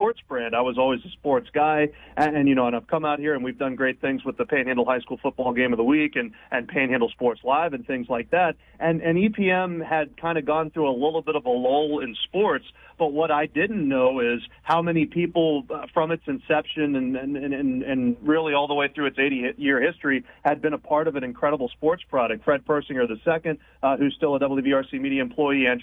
sports brand. I was always a sports guy, and I've come out here and we've done great things with the Panhandle High School Football Game of the Week and Panhandle Sports Live and things like that. And EPM had kind of gone through a little bit of a lull in sports, but what I didn't know is how many people from its inception and really all the way through its 80-year history had been a part of an incredible sports product. Fred Persinger II, who's still a WVRC media employee, Andrew